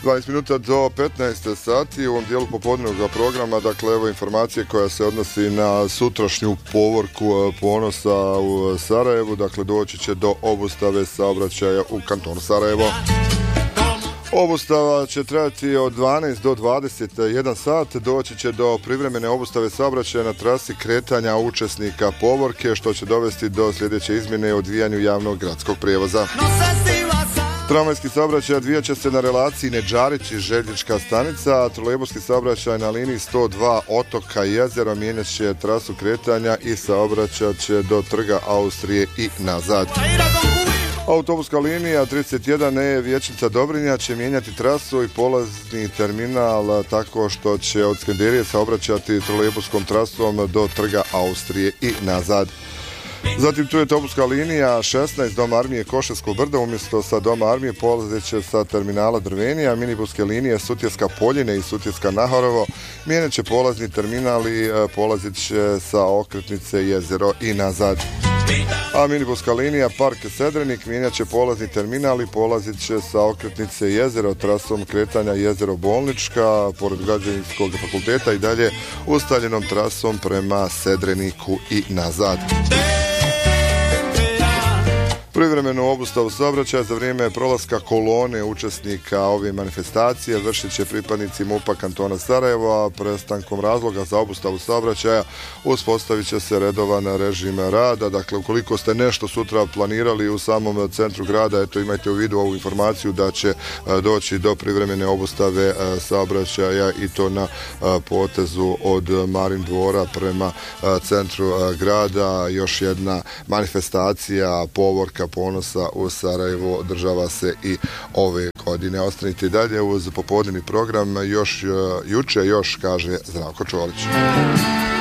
12 minuta do 15 sati u ovom dijelu popodnevnog programa. Dakle, evo informacije koja se odnosi na sutrašnju povorku Ponosa u Sarajevu. Dakle, doći će do obustave saobraćaja u kantonu Sarajevo. Obustava će trajati od 12 do 21 sat. Doći će do privremene obustave saobraćaja na trasi kretanja učesnika povorke, što će dovesti do sljedeće izmjene u odvijanju javnog gradskog prijevoza. Tramvajski saobraćaj odvijat će se na relaciji Nedžarić i željeznička stanica, a trolejbuski saobraćaj na liniji 102 Otoka Jezero mijenjat će trasu kretanja i saobraćat će do Trga Austrije i nazad. Autobuska linija 31 Vijećnica Dobrinja će mijenjati trasu i polazni terminal tako što će od Skenderije saobraćati trolejbuskom trasom do Trga Austrije i nazad. Zatim tu je autobuska linija 16 Dom Armije Koševsko Brdo, umjesto sa Doma Armije polazit će sa terminala Drvenija. Minibuske linije Sutjeska Poljine i Sutjeska Nahorovo mijenjat će polazni terminal i polazit će sa okretnice Jezero i nazad. A minibuska linija Park Sedrenik mijenjat će polazni terminal i polazit će sa okretnice Jezero trasom kretanja Jezero Bolnička pored Građevinskog fakulteta i dalje ustaljenom trasom prema Sedreniku i nazad. Privremenu obustavu saobraćaja za vrijeme prolaska kolone učesnika ove manifestacije vršit će pripadnici MUP-a kantona Sarajevo, a prestankom razloga za obustavu saobraćaja uspostavit će se redovan režim rada. Dakle, ukoliko ste nešto sutra planirali u samom centru grada, eto imajte u vidu ovu informaciju da će doći do privremene obustave saobraćaja i to na potezu od Marin dvora prema centru grada. Još jedna manifestacija povorka Ponosa u Sarajevu održava se i ove godine. Ostanite dalje uz popodnevni program. Juče kaže Zdravko Čolić.